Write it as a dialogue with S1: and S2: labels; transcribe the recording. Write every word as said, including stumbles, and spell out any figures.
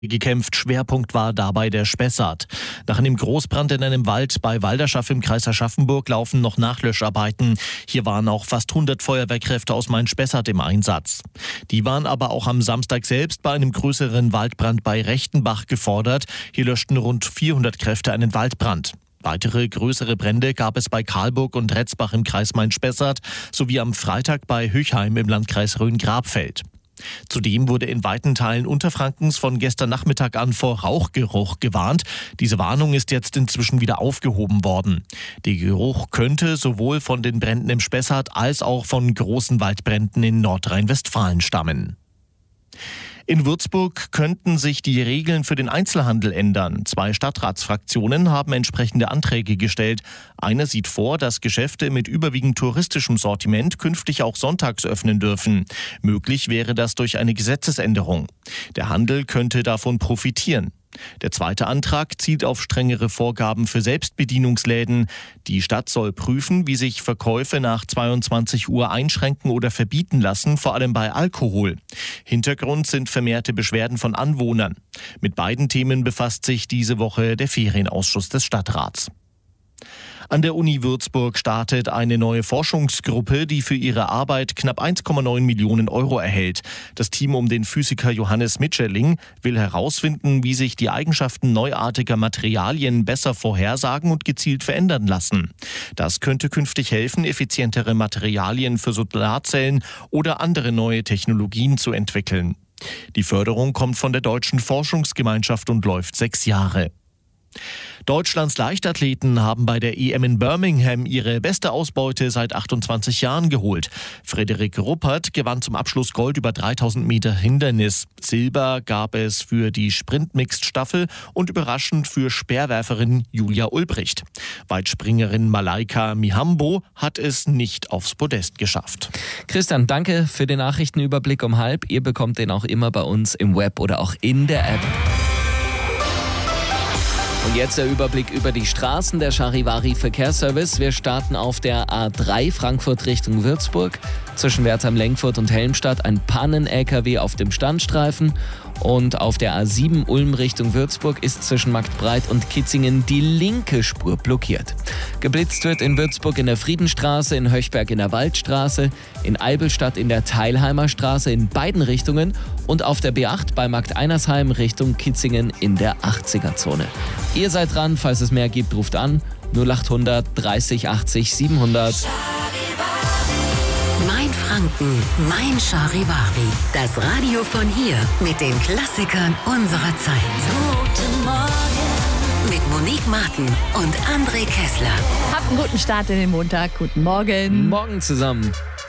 S1: gekämpft. Schwerpunkt war dabei der Spessart. Nach einem Großbrand in einem Wald bei Walderschaff im Kreis Aschaffenburg laufen noch Nachlöscharbeiten. Hier waren auch fast hundert Feuerwehrkräfte aus Main-Spessart im Einsatz. Die waren aber auch am Samstag selbst bei einem größeren Waldbrand bei Rechtenbach gefordert. Hier löschten rund vierhundert Kräfte einen Waldbrand. Weitere größere Brände gab es bei Karlburg und Retzbach im Kreis Main-Spessart sowie am Freitag bei Höchheim im Landkreis Rhön-Grabfeld. Zudem wurde in weiten Teilen Unterfrankens von gestern Nachmittag an vor Rauchgeruch gewarnt. Diese Warnung ist jetzt inzwischen wieder aufgehoben worden. Der Geruch könnte sowohl von den Bränden im Spessart als auch von großen Waldbränden in Nordrhein-Westfalen stammen. In Würzburg könnten sich die Regeln für den Einzelhandel ändern. Zwei Stadtratsfraktionen haben entsprechende Anträge gestellt. Eine sieht vor, dass Geschäfte mit überwiegend touristischem Sortiment künftig auch sonntags öffnen dürfen. Möglich wäre das durch eine Gesetzesänderung. Der Handel könnte davon profitieren. Der zweite Antrag zielt auf strengere Vorgaben für Selbstbedienungsläden. Die Stadt soll prüfen, wie sich Verkäufe nach zweiundzwanzig Uhr einschränken oder verbieten lassen, vor allem bei Alkohol. Hintergrund sind vermehrte Beschwerden von Anwohnern. Mit beiden Themen befasst sich diese Woche der Ferienausschuss des Stadtrats. An der Uni Würzburg startet eine neue Forschungsgruppe, die für ihre Arbeit knapp eins Komma neun Millionen Euro erhält. Das Team um den Physiker Johannes Mitscherling will herausfinden, wie sich die Eigenschaften neuartiger Materialien besser vorhersagen und gezielt verändern lassen. Das könnte künftig helfen, effizientere Materialien für Solarzellen oder andere neue Technologien zu entwickeln. Die Förderung kommt von der Deutschen Forschungsgemeinschaft und läuft sechs Jahre. Deutschlands Leichtathleten haben bei der E M in Birmingham ihre beste Ausbeute seit achtundzwanzig Jahren geholt. Frederik Ruppert gewann zum Abschluss Gold über dreitausend Meter Hindernis. Silber gab es für die Sprint-Mixed-Staffel und überraschend für Speerwerferin Julia Ulbricht. Weitspringerin Malaika Mihambo hat es nicht aufs Podest geschafft.
S2: Christian, danke für den Nachrichtenüberblick um halb. Ihr bekommt den auch immer bei uns im Web oder auch in der App. Und jetzt der Überblick über die Straßen der Charivari Verkehrsservice. Wir starten auf der A drei Frankfurt Richtung Würzburg. Zwischen Wertheim-Lenkfurt und Helmstadt ein Pannen-L K W auf dem Standstreifen. Und auf der A sieben Ulm Richtung Würzburg ist zwischen Marktbreit und Kitzingen die linke Spur blockiert. Geblitzt wird in Würzburg in der Friedenstraße, in Höchberg in der Waldstraße, in Eibelstadt in der Teilheimer Straße in beiden Richtungen und auf der B acht bei Markt Einersheim Richtung Kitzingen in der achtziger-Zone. Ihr seid dran, falls es mehr gibt, ruft an null achthundert dreißig achtzig siebenhundert.
S3: Mein Franken, mein Charivari. Das Radio von hier mit den Klassikern unserer Zeit. Guten Morgen. Mit Monique Martin und André Kessler.
S4: Habt einen guten Start in den Montag. Guten Morgen.
S2: Morgen zusammen.